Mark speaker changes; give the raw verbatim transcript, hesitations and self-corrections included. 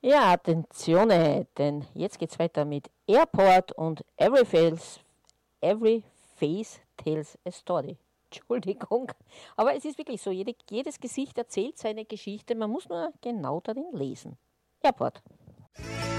Speaker 1: Ja, Attenzione, denn jetzt geht's weiter mit Airport und Every Face, Every Face Tells a Story. Entschuldigung, aber es ist wirklich so, jede, jedes Gesicht erzählt seine Geschichte, man muss nur genau darin lesen. Airport.